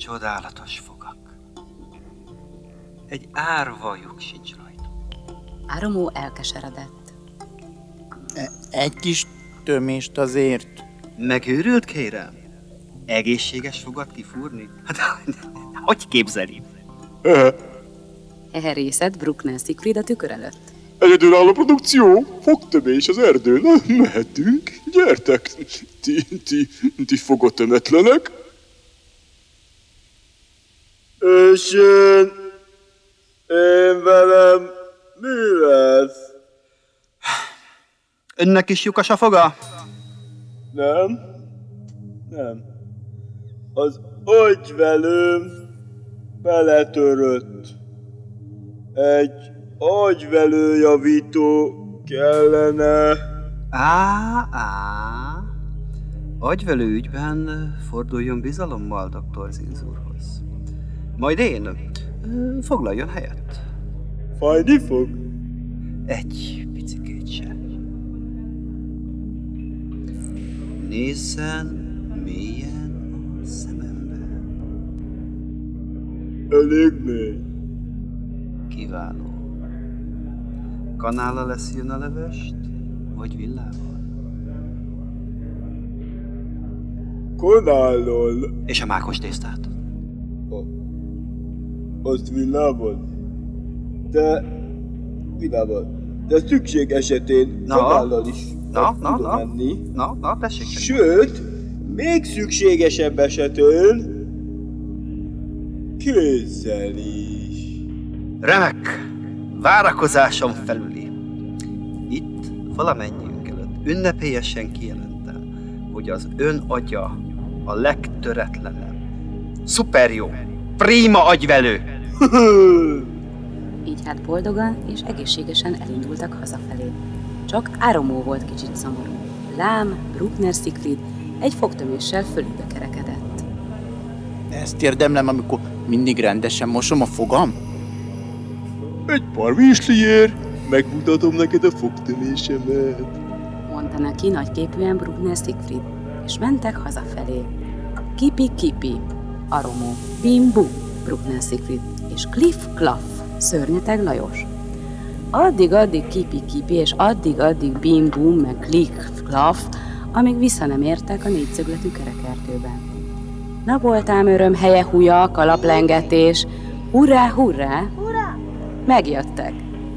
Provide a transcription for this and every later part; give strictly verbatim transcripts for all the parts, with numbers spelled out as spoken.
Csodálatos fogak. Egy árva lyuk sincs rajta. Áramó elkeseredett. Egy kis tömést azért. Megőrült, kérem? Egészséges fogat kifúrni? Hát, hogy képzeli? Heherészett Bruckner Siegfried a tükör előtt. Egyedülálló produkció, fogtömés az erdőn, mehetünk, gyertek, ti, ti, ti fogotömetlenek. És én, én velem mi lesz? Önnek is lyukas a foga? Nem, nem. Az agyvelőm beletörött. Egy agyvelőjavító kellene. Á, á. Agyvelő ügyben forduljon bizalommal doktor Zinz úrhoz. Majd én ö, foglaljon helyet. Fájni fog? Egy picikét se. Nézzen mélyen a szemembe. Elég mély. Kiváló. Kanállal leszjön a levest, vagy villával? Kanállal. És a mákos tésztát? Azt villával. De... villával. De szükség esetén Na? kanállal is Na, meg na, tudom na. menni. Na, na, tessék. Sőt, még szükségesebb esetén kézzel is. Remek! Várakozásom felüli. Itt valamennyiünk előtt ünnepélyesen kijelentem, hogy az ön agya a legtöretlenebb, szuperjó, prima agyvelő. Így hát boldogan és egészségesen elindultak hazafelé. Csak Áramó volt kicsit szomorú. Lám, Bruckner Siegfried egy fogtöméssel fölübe kerekedett. Ezt érdemlem, amikor mindig rendesen mosom a fogam? Egy pár vízsliért, megmutatom neked a fogtömésemet. Mondta neki nagyképűen Bruckner Siegfried, és mentek hazafelé. Kipi-kipi, Áramó, bim-bum, Bruckner Siegfried, és kliff-klaff, Szörnyeteg Lajos. Addig-addig kipi-kipi, és addig-addig bim-bum, meg kliff-klaff, amíg vissza nem értek a négyszögletű kerekertőben. Napoltám öröm, helye húja, kalaplengetés, hurrá, hurrá! Megjöttek.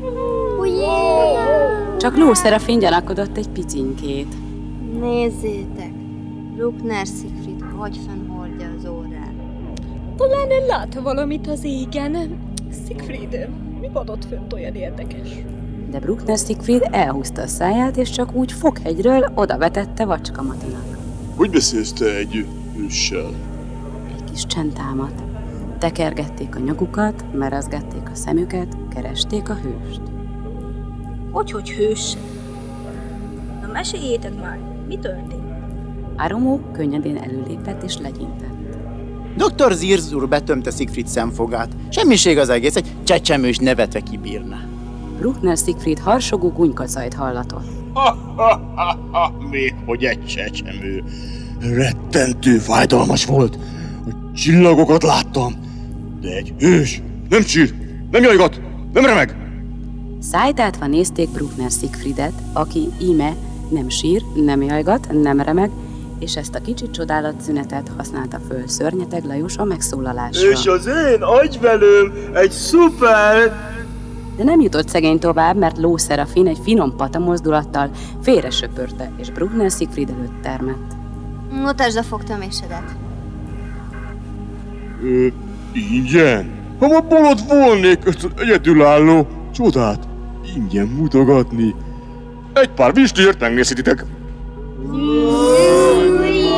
Csak Lószerafin gyanakodott egy picinkét. Nézzétek, Bruckner Siegfried agyfenn hordja az órát. Talán ön lát valamit az égen. Siegfried, mi van ott fönt olyan érdekes? De Bruckner Siegfried elhúzta a száját, és csak úgy foghegyről odavetette Vacska Matinak. Hogy beszélsz te egy őssel? Egy kis csend támadt. Tekergették a nyakukat, merezgették a szemüket, keresték a hőst. Hogy-hogy hős? Na meséljétek már, mi történt? Áramó könnyedén előlépett és legyintett. doktor Zinz úr betömte Siegfried szemfogát. Semmiség az egész, egy csecsemős nevetve kibírna. Bruckner Siegfried harsogó gunykacajt hallatott. Ha-ha-ha-ha, még hogy egy csecsemő. Rettentő fájdalmas volt. A csillagokat láttam. De egy hős nem sír, nem jajgat, nem remeg. Szájtátva nézték Bruckner Siegfriedet, aki íme nem sír, nem jajgat, nem remeg, és ezt a kicsi csodálatszünetet használta föl Szörnyeteg Lajos a megszólalásra. És az én agyvelőm egy szuper... De nem jutott szegény tovább, mert Lószerafin egy finom patamozdulattal félre söpörte, és Bruckner Siegfried előtt termett. Mutasd a fogtömésedet. Ö, ingyen? Ha ma bolond volnék ezt az egyedülálló csodát ingyen mutogatni. Egy pár vízsliért megnézhetitek.